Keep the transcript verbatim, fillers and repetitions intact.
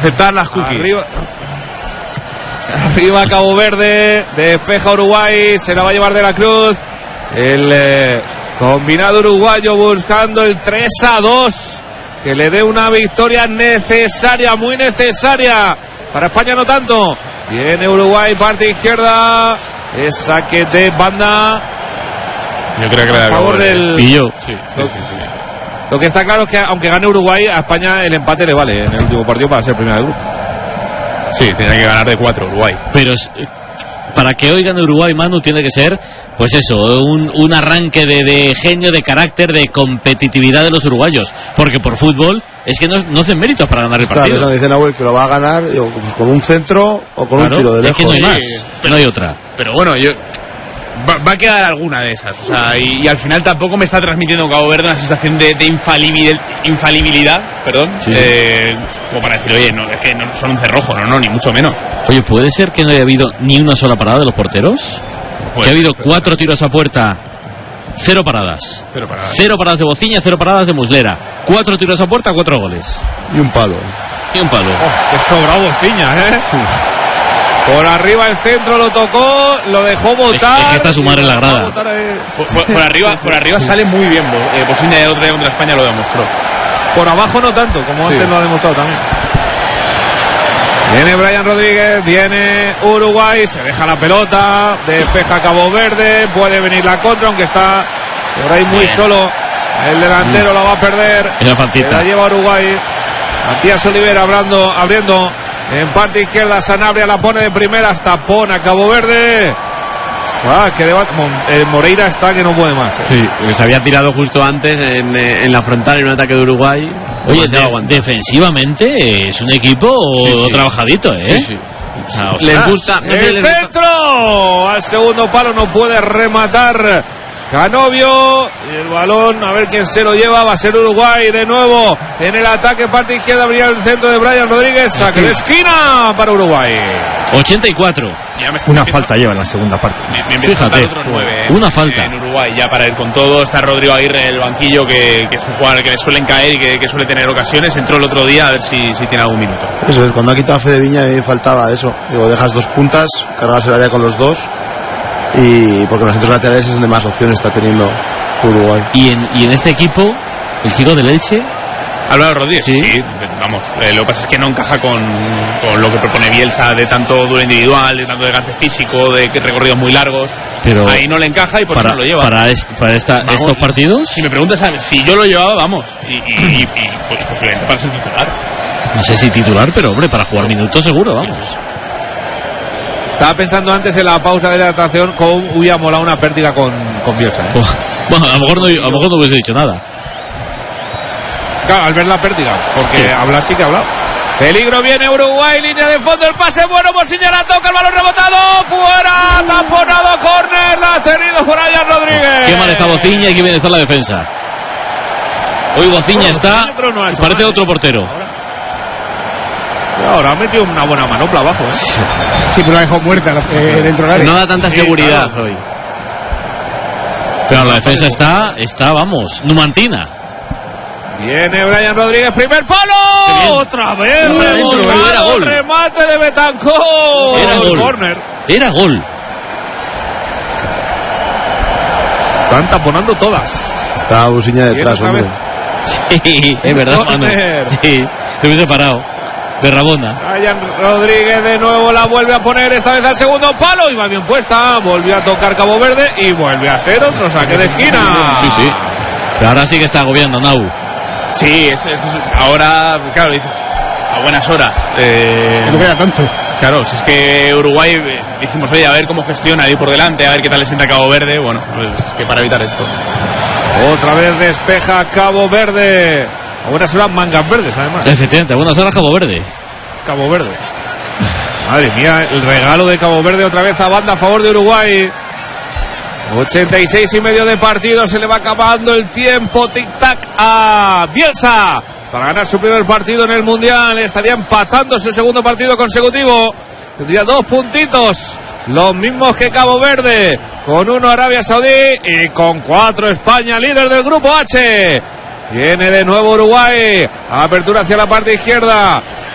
aceptar las cookies. Arriba, arriba Cabo Verde, despeja Uruguay, se la va a llevar de la Cruz. El eh, combinado uruguayo buscando el tres a dos, que le dé una victoria necesaria, muy necesaria. Para España no tanto. Viene Uruguay, parte izquierda, es saque de banda. Yo creo que le da a favor del... Y yo. Sí, sí, sí, sí. Lo que está claro es que aunque gane Uruguay, a España el empate le vale en el último partido para ser primera del grupo. Sí, tiene que ganar de cuatro Uruguay. Pero para que hoy gane Uruguay, Manu, tiene que ser, pues eso, un, un arranque de, de genio, de carácter, de competitividad de los uruguayos. Porque por fútbol es que no, no hacen méritos para ganar el Claro, partido. eso dice Nahuel que lo va a ganar pues, con un centro o con Claro, un tiro de lejos. es que no hay más, Sí, pero no hay otra. Pero bueno, yo va, va a quedar alguna de esas. O sea, y, y al final tampoco me está transmitiendo Cabo Verde una sensación de, de infalibil, infalibilidad, perdón, Sí. eh, como para decir, oye, no, es que no son un cerrojo, no, no, ni mucho menos. Oye, ¿puede ser que no haya habido ni una sola parada de los porteros? Pues, que ha habido cuatro tiros a puerta, cero paradas. Pero para Cero paradas de Bociña, cero paradas de Muslera. Cuatro tiros a puerta, cuatro goles. Y un palo. Y un palo. Oh, qué sobrado Bociña, ¿eh? Por arriba el centro lo tocó, lo dejó botar. Es que está su madre en la grada. por, por, por arriba, por arriba sale muy bien. Eh, Bociña el otro día contra España lo demostró. Por abajo no tanto, como Sí. antes lo ha demostrado también. Viene Brian Rodríguez, viene Uruguay, se deja la pelota, despeja Cabo Verde, puede venir la contra, aunque está por ahí muy Bien. solo. El delantero la va a perder. Era Se faltita. la lleva Uruguay. Matías Olivera abriendo, abriendo en parte izquierda. Sanabria la pone de primera, hasta pone a Cabo Verde. Ah, que deba, eh, Moreira está que no puede más. Eh. Sí, porque se había tirado justo antes en, eh, en la frontal en un ataque de Uruguay. Oye, Demasiado de- aguantado. defensivamente es un equipo Sí, sí. trabajadito, ¿eh? Sí, sí. O sea, Les ostras. gusta. no sé, El les gusta- centro al segundo palo, no puede rematar Canovio, y el balón a ver quién se lo lleva, va a ser Uruguay de nuevo en el ataque, parte izquierda, abría el centro de Brian Rodríguez, saque de esquina para Uruguay. ochenta y cuatro. Ya me estoy Una metiendo- falta lleva en la segunda parte. Me, me empieza a Fíjate, faltar otro nueve una en- falta. en Uruguay ya para ir con todo. Está Rodrigo Aguirre en el banquillo, que, que es un jugador que le suelen caer y que, que suele tener ocasiones. Entró el otro día a ver si, si tiene algún minuto. Eso es, cuando ha quitado a Fede Viña a mí me faltaba eso. Digo, dejas dos puntas, cargas el área con los dos, y porque en los centros laterales es donde más opciones está teniendo Uruguay. Y en, y en este equipo, el chico del Elche, Álvaro Rodríguez, Sí. sí, vamos. Eh, lo que pasa es que no encaja con, con lo que propone Bielsa, de tanto duro individual, de tanto desgaste físico, de que recorridos muy largos. pero Ahí no le encaja y por para, eso no lo lleva. para, est- para esta, Vamos, estos partidos, Si me preguntas a- si yo lo llevaba, vamos. Y, y, y, y, pues posiblemente para ser titular. no sé si titular, pero hombre, para jugar minutos seguro, vamos. Estaba pensando antes en la pausa de la atracción con hubiera molado una pérdida con, con Bielsa. ¿eh? Bueno, a lo mejor no, a lo mejor no hubiese dicho nada. Claro, al ver la pérdida, porque Sí. hablar sí que ha hablado. Peligro, viene Uruguay, línea de fondo, el pase bueno, Bociña la toca, el balón rebotado, fuera, taponado, córner, la ha tenido Brian Rodríguez. Qué mal está Bociña y qué bien está la defensa. Hoy Bociña Bueno, está, Bociña, pero no ha hecho parece mal, otro ¿eh? portero. Y ahora ha metido una buena manopla abajo. ¿eh? Sí, pero la dejó muerta eh, dentro del área. No da tanta Sí, seguridad claro. hoy. Pero la defensa está, está, vamos, numantina. Viene Brian Rodríguez, primer palo, otra vez, Era dentro, remontado, era gol. remate de Betancur. Era gol. Córner. Era gol. Están taponando todas. Está Busiña detrás, otra hombre. vez. Sí, es verdad, Manu. Córner. Sí, se hubiese parado. De Rabona. Brian Rodríguez de nuevo la vuelve a poner, esta vez al segundo palo, y va bien puesta, volvió a tocar Cabo Verde y vuelve a ser otro saque de esquina. Sí, sí. Pero ahora sí que está agobiando Nau. Sí, esto, esto es- ahora, claro, dices, a buenas horas. Eh, No queda tanto. Claro, si es que Uruguay, eh, dijimos, oye, a ver cómo gestiona ahí por delante, a ver qué tal le sienta Cabo Verde. Bueno, pues que para evitar esto. Otra vez despeja Cabo Verde. A buenas horas mangas verdes, además. Efectivamente, buenas horas Cabo Verde. Cabo Verde. Madre mía, el regalo de Cabo Verde otra vez a banda a favor de Uruguay. ochenta y seis y medio de partido, se le va acabando el tiempo, tic-tac a Bielsa para ganar su primer partido en el Mundial. Estaría empatando su segundo partido consecutivo. Tendría dos puntitos, los mismos que Cabo Verde, con uno Arabia Saudí y con cuatro España, líder del grupo H. Viene de nuevo Uruguay, apertura hacia la parte izquierda,